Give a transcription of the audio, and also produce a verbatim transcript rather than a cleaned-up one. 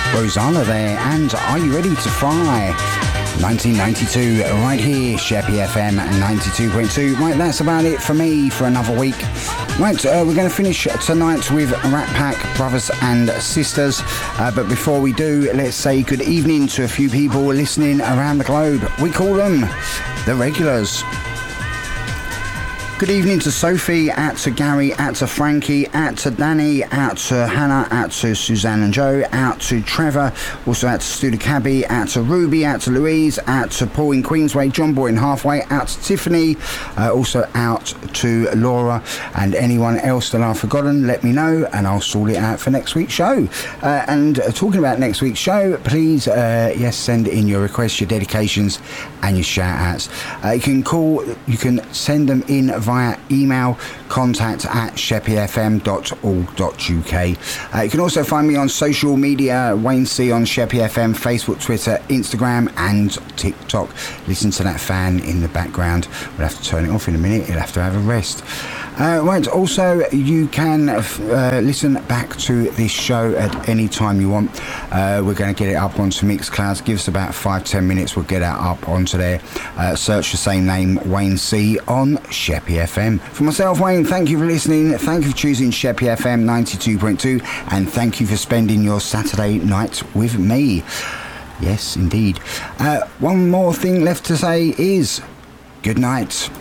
Rosanna there, and Are You Ready to Fly? nineteen ninety-two, right here, Sheppy F M ninety-two point two. Right, that's about it for me for another week. Right, uh, we're going to finish tonight with Rat Pack, Brothers and Sisters. Uh, but before we do, let's say good evening to a few people listening around the globe. We call them the regulars. Good evening to Sophie, out to Gary, out to Frankie, out to Danny, out to Hannah, out to Suzanne and Joe, out to Trevor, also out to Stu the Cabby, out to Ruby, out to Louise, out to Paul in Queensway, John Boy in Halfway, out to Tiffany, uh, also out to Laura, and anyone else that I've forgotten, let me know and I'll sort it out for next week's show. Uh, and uh, talking about next week's show, please, uh, yes, send in your requests, your dedications and your shout outs. Uh, you can call, you can send them in via email, contact at sheppy f m dot org dot u k. Uh, you can also find me on social media, Wayne C on Sheppy F M, Facebook, Twitter, Instagram and TikTok. Listen to that fan in the background. We'll have to turn it off in a minute, he'll have to have a rest. Uh, right, also you can uh, listen back to this show at any time you want. Uh, we're going to get it up onto Mixcloud. Give us about five ten minutes, we'll get that up onto there. Uh, search the same name, Wayne C on Sheppy F M. For myself, Wayne, thank you for listening, thank you for choosing Sheppy F M ninety-two point two, and thank you for spending your Saturday night with me. Yes, indeed. Uh, one more thing left to say is good night.